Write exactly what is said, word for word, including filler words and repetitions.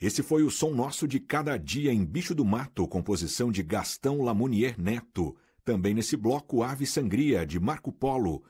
Esse foi o Som Nosso de Cada Dia em Bicho do Mato, composição de Gastão Lamounier Neto. Também nesse bloco, Ave Sangria, de Marco Polo.